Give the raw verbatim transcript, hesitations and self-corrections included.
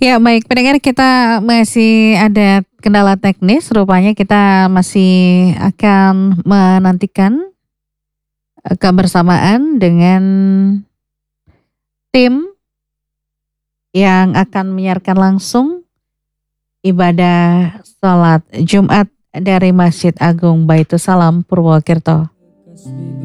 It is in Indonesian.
Ya baik pendengar kita masih ada kendala teknis rupanya kita masih akan menantikan, eee, kebersamaan dengan tim yang akan menyiarkan langsung ibadah sholat Jumat dari Masjid Agung Baitus Salam Purwokerto.